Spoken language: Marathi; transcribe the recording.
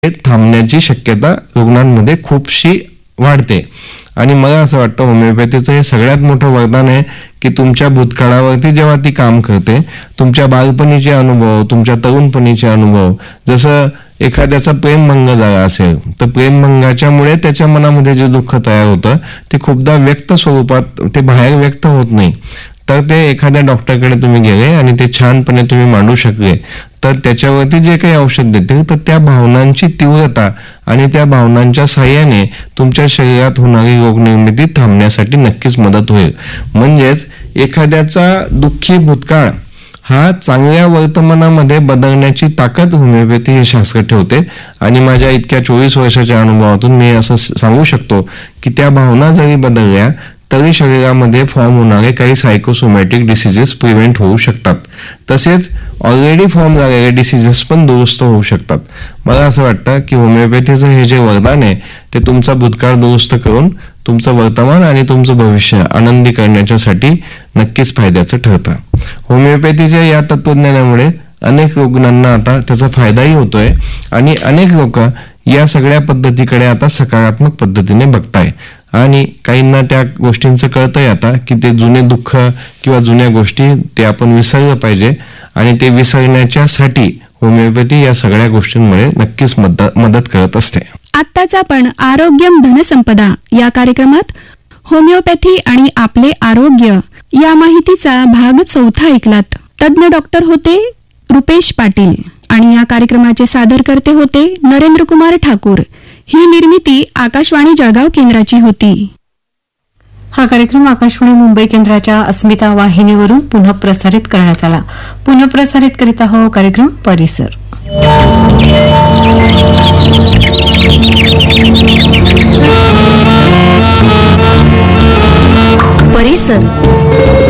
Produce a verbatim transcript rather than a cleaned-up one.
थांबण्याची शक्यता रुग्णांमध्ये खूपशी वाढते. आणि मला असं वाटतं होमिओपॅथीचं हे सगळ्यात मोठं वरदान आहे की तुमच्या भूतकाळावरती जेव्हा ती काम करते, तुमच्या बालपणीचे अनुभव, तुमच्या तरुणपणीचे अनुभव, जसं एखाद्याचा प्रेमभंग झाला असेल तर प्रेमभंगाच्यामुळे त्याच्या मनामध्ये जे दुःख तयार होतं ते खूपदा व्यक्त स्वरूपात ते बाहेर व्यक्त होत नाही, तर ते एखाद्या डॉक्टरकडे तुम्ही गेले आणि ते छानपणे तुम्ही मांडू शकले तर त्याच्यावरती जे काही औषध देतील तर त्या भावनांची तीव्रता आणि त्या भावनांच्या साह्याने तुमच्या शरीरात होणारी रोगनिर्मिती थांबण्यासाठी नक्कीच मदत होईल. म्हणजेच एखाद्याचा दुःखी भूतकाळ हा चांगल्या वर्तमानामध्ये बदलण्याची ताकद होमिओपॅथी हे शास्त्र ठेवते. आणि माझ्या इतक्या चोवीस वर्षाच्या अनुभवातून मी असं सांगू शकतो की त्या भावना जरी बदलल्या तरी शरीरामध्ये फॉर्म होणारे काही सायकोसोमॅटिक डिसिजेस प्रिव्हेंट होऊ शकतात. तसेच ऑलरेडी फॉर्म झालेले डिसिजेस पण दुरुस्त होऊ शकतात. मला असं वाटतं की होमिओपॅथीचं हे जे वरदान आहे ते तुमचा भूतकाळ दुरुस्त करून तुमचं वर्तमान आणि तुमचं भविष्य आनंदी करण्याच्यासाठी नक्कीच फायद्याचं ठरतं. होमिओपॅथीच्या या तत्वज्ञानामुळे अनेक रुग्णांना आता त्याचा फायदाही होतोय आणि अनेक लोक या सगळ्या पद्धतीकडे आता सकारात्मक पद्धतीने बघताय आणि काहींना त्या गोष्टींचं कळतंय आता की ते जुने दुःख किंवा जुन्या गोष्टी ते आपण विसरलं पाहिजे आणि ते विसरण्याच्यासाठी होमिओपॅथी या सगळ्या गोष्टींमुळे नक्कीच मदत करत असते. आत्ताच आपण आरोग्यम धनसंपदा या कार्यक्रमात होमिओपॅथी आणि आपले आरोग्य या माहितीचा भाग चौथा ऐकलात. तज्ञ डॉक्टर होते रुपेश पाटील आणि या कार्यक्रमाचे सादरकर्ते होते नरेंद्र कुमार ठाकूर. ही निर्मिती आकाशवाणी जळगाव केंद्राची होती. हा कार्यक्रम आकाशवाणी मुंबई केंद्राच्या अस्मिता वाहिनीवरून पुनः प्रसारित करण्यात आला. पुनः प्रसारित करीत आहोत कार्यक्रम परिसर.